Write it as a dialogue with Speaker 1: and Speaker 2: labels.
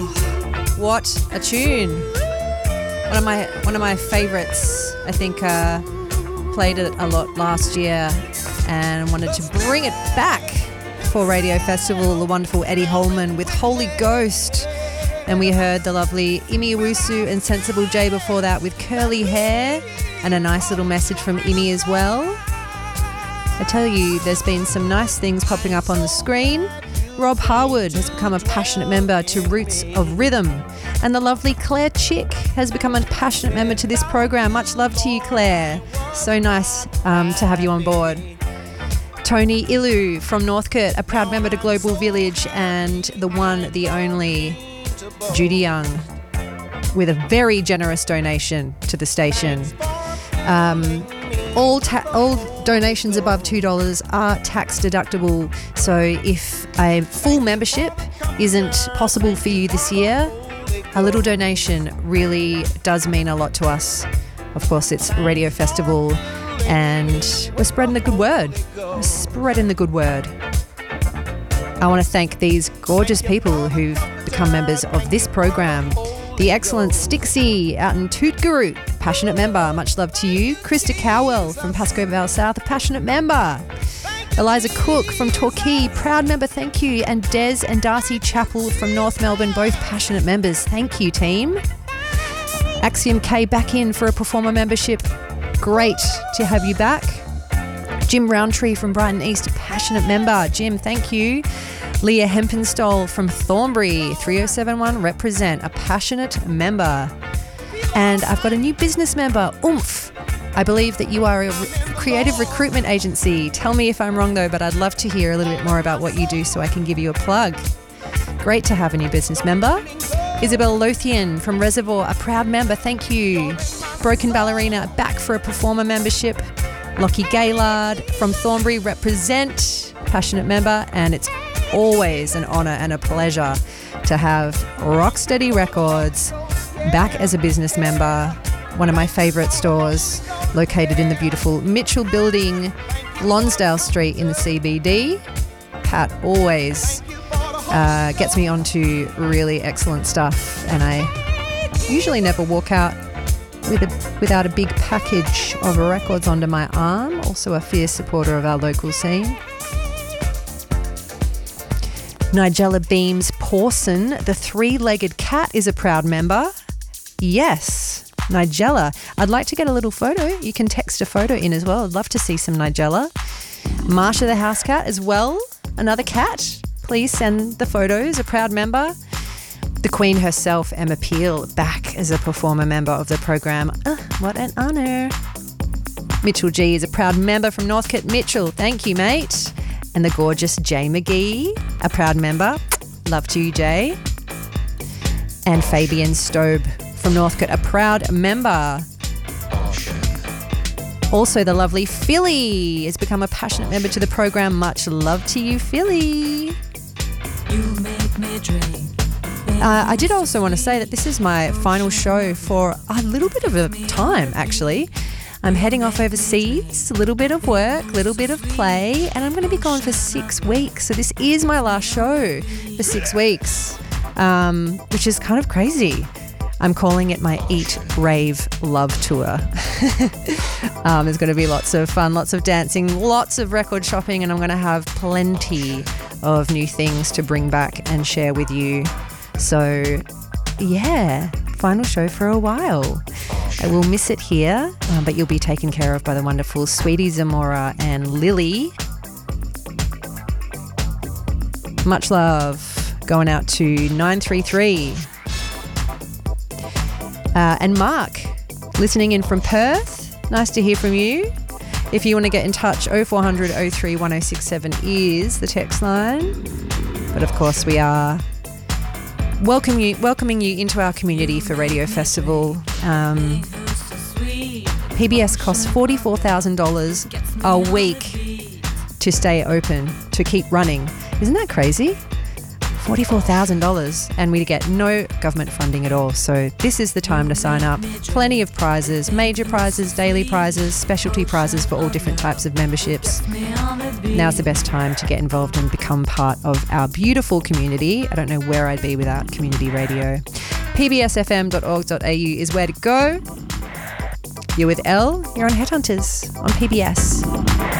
Speaker 1: What a tune. One of my favorites. I think played it a lot last year and wanted to bring it back for Radio Festival. The wonderful Eddie Holman with Holy Ghost. And we heard the lovely Imi Owusu and Sensible J before that with Curly Hair, and a nice little message from Imi as well. I tell you, there's been some nice things popping up on the screen. Rob Harwood has become a passionate member to Roots of Rhythm, and the lovely Claire Chick has become a passionate member to this program. Much love to you, Claire. So nice to have you on board. Tony Ilu from Northcote, a proud member to Global Village, and the one, the only Judy Young with a very generous donation to the station. All donations above $2 are tax deductible, so if a full membership isn't possible for you this year, a little donation really does mean a lot to us. Of course, it's Radio Festival and we're spreading the good word. I want to thank these gorgeous people who've become members of this program. The excellent Stixie out in Tootgaroot, passionate member, much love to you. Krista Cowell from Pasco Vale South, a passionate member. Eliza Cook from Torquay, proud member, thank you. And Des and Darcy Chappell from North Melbourne, both passionate members. Thank you, team. Axiom K back in for a performer membership. Great to have you back. Jim Roundtree from Brighton East, a passionate member. Jim, thank you. Leah Hempenstall from Thornbury, 3071 represent, a passionate member. And I've got a new business member, Oomph. I believe that you are a creative recruitment agency. Tell me if I'm wrong though, but I'd love to hear a little bit more about what you do so I can give you a plug. Great to have a new business member. Isabel Lothian from Reservoir, a proud member, thank you. Broken Ballerina, back for a performer membership. Lockie Gaylard from Thornbury, represent, passionate member, and it's always an honour and a pleasure to have Rocksteady Records back as a business member. One of my favourite stores located in the beautiful Mitchell Building, Lonsdale Street in the CBD. Pat always gets me onto really excellent stuff, and I usually never walk out without a big package of records under my arm. Also a fierce supporter of our local scene. Nigella Beams Pawson, the three-legged cat, is a proud member. Yes, Nigella. I'd like to get a little photo. You can text a photo in as well. I'd love to see some Nigella. Marsha the house cat as well, another cat. Please send the photos, a proud member. The Queen herself, Emma Peel, back as a performer member of the program. What an honour. Mitchell G is a proud member from Northcote. Mitchell, thank you, mate. And the gorgeous Jay McGee, a proud member. Love to you, Jay. And Fabian Stobe from Northcote, a proud member. Also, the lovely Philly has become a passionate member to the program. Much love to you, Philly. You make me drink. I did also want to say that this is my final show for a little bit of a time, actually. I'm heading off overseas, a little bit of work, a little bit of play, and I'm going to be gone for 6 weeks. So this is my last show for 6 weeks, which is kind of crazy. I'm calling it my Eat, Rave, Love Tour. There's going to be lots of fun, lots of dancing, lots of record shopping, and I'm going to have plenty of new things to bring back and share with you. So, yeah, final show for a while. I will miss it here, but you'll be taken care of by the wonderful Sweetie Zamora and Lily. Much love going out to 933. And Mark, listening in from Perth. Nice to hear from you. If you want to get in touch, 0400 03 1067 is the text line. But of course, we are welcoming you into our community for Radio Festival. PBS costs $44,000 a week to stay open, to keep running. Isn't that crazy? $44,000, and we get no government funding at all. So this is the time to sign up. Plenty of prizes, major prizes, daily prizes, specialty prizes for all different types of memberships. Now's the best time to get involved and become part of our beautiful community. I don't know where I'd be without community radio. pbsfm.org.au is where to go. You're with Elle. You're on Headhunters on PBS.